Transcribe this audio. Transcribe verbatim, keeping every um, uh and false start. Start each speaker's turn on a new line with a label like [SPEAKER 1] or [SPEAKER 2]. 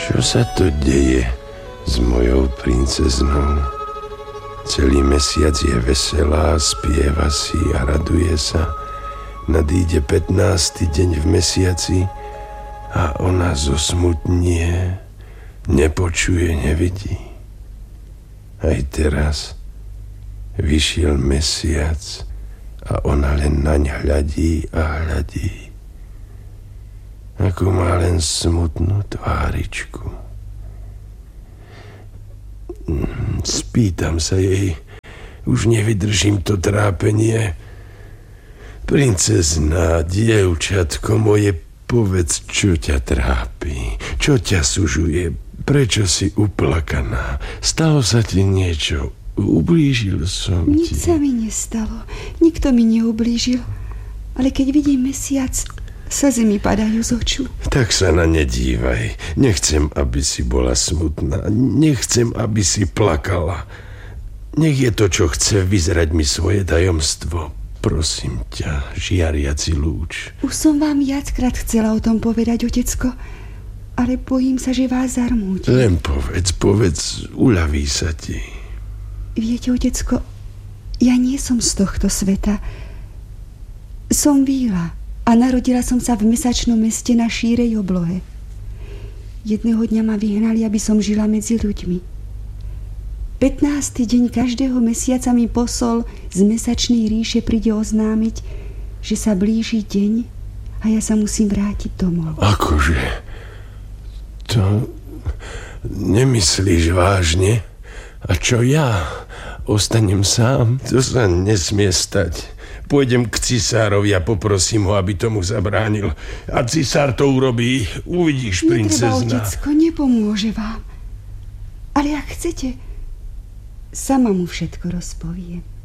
[SPEAKER 1] Čo sa to deje s mojou princeznou? Celý mesiac je veselá, spieva si a raduje sa. Nadíde pätnásty deň v mesiaci a ona zosmutnie, nepočuje, nevidí. Aj teraz vyšiel mesiac a ona len naň hľadí a hľadí. Ako má len smutnú tváričku. Spýtam sa jej, už nevydržím to trápenie. Princezná, dievčatko moje, povedz, čo ťa trápi, čo ťa sužuje, prečo si uplakaná, stalo sa ti niečo, ublížil som
[SPEAKER 2] Nič
[SPEAKER 1] ti.
[SPEAKER 2] Nič sa mi nestalo, nikto mi neublížil, ale keď vidím mesiac, slzy mi padajú z očí.
[SPEAKER 1] Tak sa na ne dívaj. Nechcem, aby si bola smutná. Nechcem, aby si plakala. Nech je to, čo chce, vyzrať mi svoje tajomstvo. Prosím ťa, žiariaci lúč.
[SPEAKER 2] Už som vám viackrát chcela o tom povedať, otecko, ale bojím sa, že vás zarmútim.
[SPEAKER 1] Len povedz, povedz, uľaví sa ti.
[SPEAKER 2] Viete, otecko, ja nie som z tohto sveta. Som víla a narodila som sa v mesačnom meste na šírej oblohe. Jedného dňa ma vyhnali, aby som žila medzi ľuďmi. pätnásty deň každého mesiaca mi posol z mesačnej ríše príde oznámiť, že sa blíži deň a ja sa musím vrátiť domov.
[SPEAKER 1] Akože? To nemyslíš vážne? A čo ja? Ostanem sám? To sa nesmie stať. Pôjdem k cisárovi a poprosím ho, aby tomu zabránil. A cisár to urobí. Uvidíš, princezna.
[SPEAKER 2] Netreba, otecko, nepomôže vám. Ale ak chcete, sama mu všetko rozpoviem.